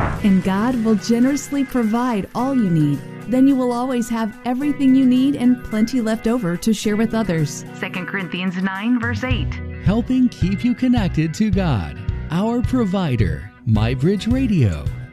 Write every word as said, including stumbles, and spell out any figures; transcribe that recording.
And God will generously provide all you need. Then you will always have everything you need and plenty left over to share with others. Second Corinthians nine, verse eight. Helping keep you connected to God, our provider. MyBridge Radio.